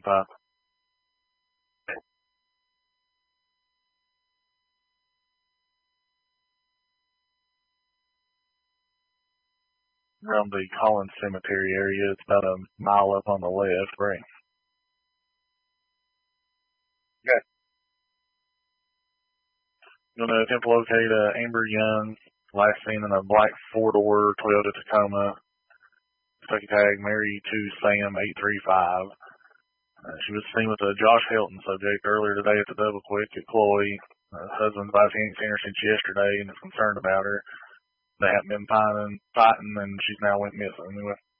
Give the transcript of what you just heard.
5. Around the Collins Cemetery area. It's about a mile up on the left, right? Okay. I'm going to attempt to locate Amber Young, last seen in a black 4-door Toyota Tacoma. Kentucky tag, Mary to Sam 835. She was seen with a Josh Helton subject earlier today at the Double Quick at Chloe. Her husband's advised he ain't seen her since yesterday and is concerned about her. They haven't been fighting, and she's now went missing.